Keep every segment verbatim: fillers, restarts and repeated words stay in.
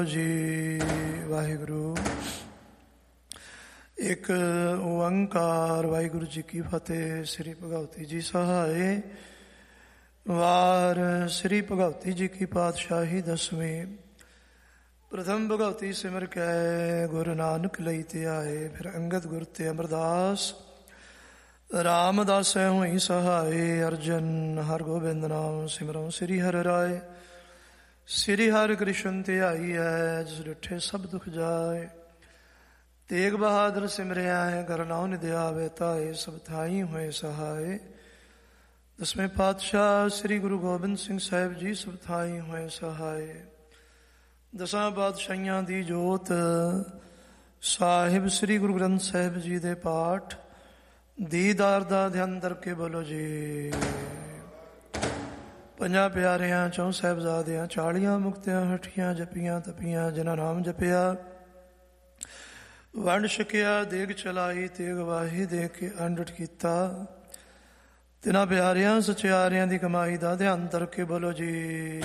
ਜੀ ਵਾਹਿਗੁਰੂ। ਇੱਕ ਓੰਕਾਰ ਵਾਹਿਗੁਰੂ ਜੀ ਕੀ ਫਤਿਹ। ਸ੍ਰੀ ਭਗਵਤੀ ਜੀ ਸਹਾਏ। ਵਾਰ ਸ੍ਰੀ ਭਗਵਤੀ ਜੀ ਕੀ ਪਾਤਸ਼ਾਹੀ ਦਸਵੀਂ। ਪ੍ਰਥਮ ਭਗਵਤੀ ਸਿਮਰ ਕੈ ਗੁਰੂ ਨਾਨਕ ਲਈ ਤੇ ਆਏ। ਫਿਰ ਅੰਗਦ ਗੁਰ ਤੇ ਅਮਰਦਾਸ ਰਾਮਦਾਸੈ ਹੋਈ ਸਹਾਏ। ਅਰਜਨ ਹਰ ਗੋਬਿੰਦ ਨਾਮ ਸਿਮਰਉ ਸ੍ਰੀ ਹਰਿ ਰਾਏ। ਸ੍ਰੀ ਹਰਿ ਕ੍ਰਿਸ਼ਨ ਤੇ ਆਈ ਹੈ ਜਿਸ ਡਿਠੇ ਸਭ ਦੁਖ ਜਾਏ। ਤੇਗ ਬਹਾਦਰ ਸਿਮਰਿਆ ਹੈ ਘਰ ਨਾਉ ਨਿਧਿਆਵੇ ਤਾਏ। ਸਭ ਥਾਈ ਹੋਏ ਸਹਾਏ। ਦਸਵੇਂ ਪਾਤਸ਼ਾਹ ਸ੍ਰੀ ਗੁਰੂ ਗੋਬਿੰਦ ਸਿੰਘ ਸਾਹਿਬ ਜੀ ਸਭ ਥਾਈ ਹੋਏ ਸਹਾਏ। ਦਸਾਂ ਪਾਤਸ਼ਾਹੀਆਂ ਦੀ ਜੋਤ ਸਾਹਿਬ ਸ੍ਰੀ ਗੁਰੂ ਗ੍ਰੰਥ ਸਾਹਿਬ ਜੀ ਦੇ ਪਾਠ ਦੀਦਾਰ ਦਾ ਧਿਆਨ ਕਰਕੇ ਬੋਲੋ ਜੀ। ਪੰਜਾਂ ਪਿਆਰਿਆਂ ਚੌਂ ਸਾਹਿਬਜ਼ਾਦਿਆਂ ਚਾਲੀਆਂ ਮੁਕਤਿਆਂ ਹਠੀਆਂ ਜਪੀਆਂ ਤਪੀਆਂ ਜਿਨ੍ਹਾਂ ਨਾਮ ਜਪਿਆ ਵੰਡ ਛਕਿਆ ਦੇਗ ਚਲਾਈ ਤੇਗ ਵਾਹੀ ਦੇ ਕੇ ਅੰਡਟ ਕੀਤਾ। ਤਿਨਾਂ ਪਿਆਰਿਆਂ ਸਚਿਆਰਿਆਂ ਦੀ ਕਮਾਈ ਦਾ ਧਿਆਨ ਕਰਕੇ ਬੋਲੋ ਜੀ।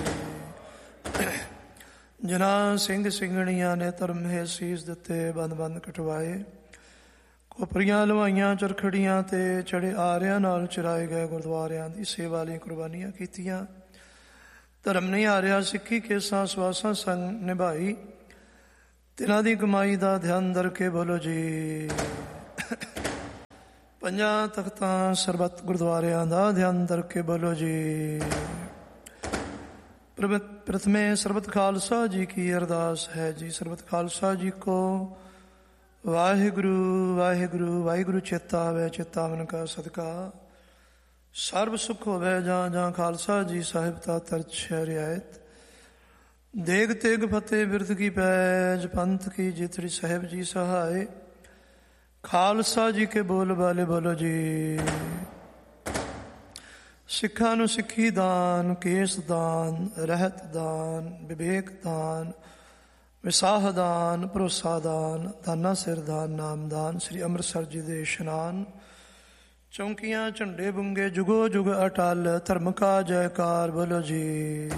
ਜਿਨ੍ਹਾਂ ਸਿੰਘ ਸਿੰਘਣੀਆਂ ਨੇ ਧਰਮ ਹੈ ਸੀਸ ਦਿੱਤੇ ਬੰਦ ਬੰਦ ਕਟਵਾਏ। ਕੋਪਰੀਆਂ ਲਵਾਈਆਂ ਚਰਖੜੀਆਂ ਤੇ ਚੜੇ ਆਰਿਆਂ ਨਾਲ ਚਰਾਏ ਗਏ ਗੁਰਦੁਆਰਿਆਂ ਦੀ ਸੇਵਾ ਲਈ ਕੁਰਬਾਨੀਆਂ ਕੀਤੀਆਂ। ਧਰਮ ਨਹੀਂ ਹਾਰਿਆ ਸਿੱਖੀ ਕੇਸਾਂ ਸਵਾਸਾਂ ਸੰਗ ਨਿਭਾਈ। ਤਿਨਾਂ ਦੀ ਕਮਾਈ ਦਾ ਧਿਆਨ ਕਰਕੇ ਬੋਲੋ ਜੀ। ਪੰਜਾਂ ਤਖਤਾਂ ਸਰਬੱਤ ਗੁਰਦੁਆਰਿਆਂ ਦਾ ਧਿਆਨ ਕਰਕੇ ਬੋਲੋ ਜੀ। ਪ੍ਰਥਮੇ ਸਰਬੱਤ ਖਾਲਸਾ ਜੀ ਕੀ ਅਰਦਾਸ ਹੈ ਜੀ। ਸਰਬੱਤ ਖਾਲਸਾ ਜੀ ਕੋ ਵਾਹਿਗੁਰੂ ਵਾਹਿਗੁਰੂ ਵਾਹਿਗੁਰੂ ਚੇਤਾ ਆਵੇ। ਚੇਤਾਵਨ ਕਾ ਸਦਕਾ ਸਰਬ ਸੁਖ ਹੋਵੇ। ਜਾਂ ਜਾਂ ਖਾਲਸਾ ਜੀ ਸਾਹਿਬ ਤਾ ਤਰਛ ਰਿਆਇਤ। ਦੇਗ ਤੇਗ ਫਤਿਹ ਬਿਰਦ ਕੀ ਪੈਜ ਪੰਥ ਕੀ ਜਿਤਰੀ ਸਾਹਿਬ ਜੀ ਸਹਾਏ। ਖਾਲਸਾ ਜੀ ਕੇ ਬੋਲ ਬਾਲੇ ਬੋਲੋ ਜੀ। ਸਿੱਖਾਂ ਨੂੰ ਸਿੱਖੀ ਦਾਨ ਕੇਸ ਦਾਨ ਰਹਿਤ ਦਾਨ ਵਿਵੇਕ ਦਾਨ ਵਿਸਾਹ ਦਾਨ ਭਰੋਸਾ ਦਾਨ ਦਾਨਾ ਸਿਰ ਦਾਨ ਨਾਮ ਦਾਨ। ਸ੍ਰੀ ਅੰਮ੍ਰਿਤਸਰ ਜੀ ਦੇ ਇਸ਼ਨਾਨ ਚੌਂਕੀਆਂ ਝੰਡੇ ਬੁੰਗੇ ਜੁਗੋ ਜੁਗ ਅਟਲ ਧਰਮ ਕਾ ਜੈਕਾਰ ਬੋਲੋ ਜੀ।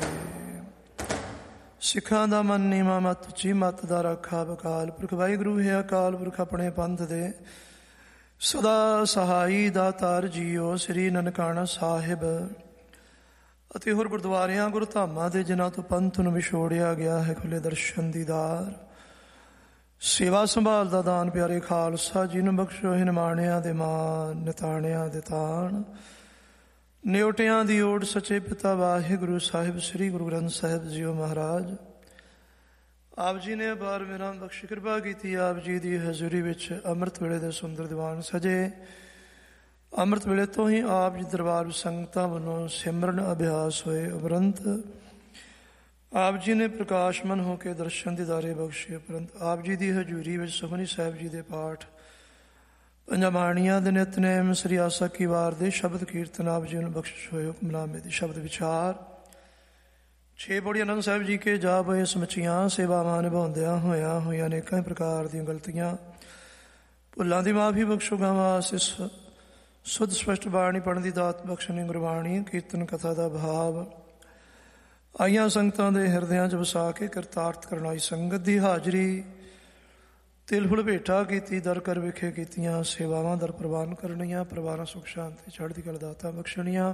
ਸਿੱਖਾਂ ਦਾ ਮਨ ਨੀਵਾਂ ਮਤ ਉੱਚੀ ਮੱਤ ਦਾ ਰਾਖਾ ਬਕਾਲ ਪੁਰਖ ਵਾਹਿਗੁਰੂ ਹੈ ਅਕਾਲ ਪੁਰਖ ਆਪਣੇ ਪੰਥ ਦੇ ਸਦਾ ਸਹਾਈ ਦਾਤਾਰ ਜੀਓ। ਸ੍ਰੀ ਨਨਕਾਣਾ ਸਾਹਿਬ ਅਤੇ ਹੋਰ ਗੁਰਦੁਆਰਿਆਂ ਗੁਰਧਾਮਾਂ ਦੇ ਜਿਨ੍ਹਾਂ ਤੋਂ ਪੰਥ ਨੂੰ ਵਿਛੋੜਿਆ ਗਿਆ ਹੈ ਖੁੱਲੇ ਦਰਸ਼ਨ ਦੀਦਾਰ ਸੇਵਾ ਸੰਭਾਲ ਦਾ ਦਾਨ ਪਿਆਰੇ ਖਾਲਸਾ ਜੀ ਨੂੰ ਬਖਸ਼ੋ। ਨਿਮਾਣਿਆਂ ਦੇ ਮਾਣ ਨਿਤਾਣਿਆਂ ਦੇ ਤਾਣ ਨਿਉਟਿਆਂ ਦੀ ਓਟ ਸੱਚੇ ਪਿਤਾ ਵਾਹਿਗੁਰੂ ਸਾਹਿਬ ਸ੍ਰੀ ਗੁਰੂ ਗ੍ਰੰਥ ਸਾਹਿਬ ਜੀਓ ਮਹਾਰਾਜ। ਆਪ ਜੀ ਨੇ ਅਪਾਰ ਮੇਰਾ ਬਖਸ਼ ਕਿਰਪਾ ਕੀਤੀ। ਆਪ ਜੀ ਦੀ ਹਜ਼ੂਰੀ ਵਿੱਚ ਅੰਮ੍ਰਿਤ ਵੇਲੇ ਦੇ ਸੁੰਦਰ ਦੀਵਾਨ ਸਜੇ। ਅੰਮ੍ਰਿਤ ਵੇਲੇ ਤੋਂ ਹੀ ਆਪ ਜੀ ਦਰਬਾਰ ਸੰਗਤਾਂ ਵੱਲੋਂ ਸਿਮਰਨ ਅਭਿਆਸ ਹੋਏ। ਉਪਰੰਤ ਆਪ ਜੀ ਨੇ ਪ੍ਰਕਾਸ਼ਮਨ ਹੋ ਕੇ ਦਰਸ਼ਨ ਦੀਦਾਰੇ ਬਖਸ਼ੇ। ਉਪਰੰਤ ਆਪ ਜੀ ਦੀ ਹਜ਼ੂਰੀ ਵਿੱਚ ਸੁਖਮਨੀ ਸਾਹਿਬ ਜੀ ਦੇ ਪਾਠ ਪੰਜਾਂ ਬਾਣੀਆਂ ਦੇ ਨਿਤਨੇਮ ਸ੍ਰੀ ਆਸਾ ਕੀ ਵਾਰ ਦੇ ਸ਼ਬਦ ਕੀਰਤਨ ਆਪ ਜੀ ਨੂੰ ਬਖਸ਼ਿਸ਼ ਹੋਏ। ਹੁਕਮਨਾਮੇ ਦੀ ਸ਼ਬਦ ਵਿਚਾਰ ਛੇ ਪੌੜੀ ਆਨੰਦ ਸਾਹਿਬ ਜੀ ਕੇ ਜਾ ਪਏ ਸਮੁੱਚੀਆਂ ਸੇਵਾਵਾਂ ਨਿਭਾਉਂਦਿਆਂ ਹੋਇਆਂ ਹੋਈਆਂ ਅਨੇਕਾਂ ਪ੍ਰਕਾਰ ਦੀਆਂ ਗਲਤੀਆਂ ਭੁੱਲਾਂ ਦੀ ਮਾਫੀ ਬਖਸ਼ੋਗਾ। ਵਾਸ ਇਸ ਸੁਧ ਸਪਸ਼ਟ ਬਾਣੀ ਪੜ੍ਹਨ ਦੀ ਦਾਤ ਬਖਸ਼ਣੀ। ਗੁਰਬਾਣੀ ਕੀਰਤਨ ਕਥਾ ਦਾ ਭਾਵ ਆਈਆਂ ਸੰਗਤਾਂ ਦੇ ਹਿਰਦਿਆਂ 'ਚ ਵਸਾ ਕੇ ਕਰਤਾਰਥ ਕਰਨ ਆਈ ਸੰਗਤ ਦੀ ਹਾਜ਼ਰੀ ਤਿਲ ਫੁਲ ਭੇਟਾ ਕੀਤੀ। ਦਰ ਕਰ ਵਿਖੇ ਕੀਤੀਆਂ ਸੇਵਾਵਾਂ ਦਰ ਪ੍ਰਵਾਨ ਕਰਨੀਆਂ। ਪਰਿਵਾਰਾਂ ਸੁਖ ਸ਼ਾਂਤੀ ਚੜ੍ਹਦੀ ਕਲਾ ਦਾਤਾ ਬਖਸ਼ਣੀਆਂ।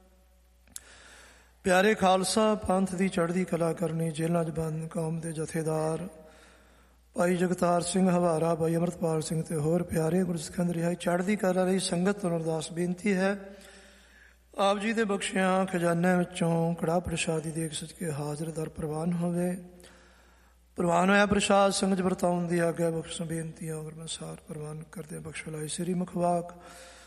ਪਿਆਰੇ ਖਾਲਸਾ ਪੰਥ ਦੀ ਚੜ੍ਹਦੀ ਕਲਾ ਕਰਨੀ। ਜੇਲ੍ਹਾਂ 'ਚ ਬੰਦ ਕੌਮ ਦੇ ਜਥੇਦਾਰ ਭਾਈ ਜਗਤਾਰ ਸਿੰਘ ਹਵਾਰਾ ਭਾਈ ਅੰਮ੍ਰਿਤਪਾਲ ਸਿੰਘ ਤੇ ਹੋਰ ਪਿਆਰੇ ਗੁਰਸਿੱਖਾਂ ਦੀ ਰਿਹਾਈ ਚੜ੍ਹਦੀ ਕਲਾ ਲਈ ਸੰਗਤ ਨੂੰ ਅਰਦਾਸ ਬੇਨਤੀ ਹੈ। ਆਪ ਜੀ ਦੇ ਬਖਸ਼ਿਆਂ ਖਜ਼ਾਨਿਆਂ ਵਿੱਚੋਂ ਕੜਾਹ ਪ੍ਰਸ਼ਾਦੀ ਦੇਖ ਸੱਚ ਕੇ ਹਾਜ਼ਰ ਦਰ ਪ੍ਰਵਾਨ ਹੋਵੇ। ਪ੍ਰਵਾਨ ਹੋਇਆ ਪ੍ਰਸ਼ਾਦ ਸੰਗਤ ਵਰਤਾਉਣ ਦੀ ਆਗਿਆ ਬਖਸ਼ ਬੇਨਤੀਆਂ ਗੁਰਮਸਾਰ ਪ੍ਰਵਾਨ ਕਰਦੇ ਬਖਸ਼ ਲਾਈ। ਸ੍ਰੀ ਮੁਖਵਾਕ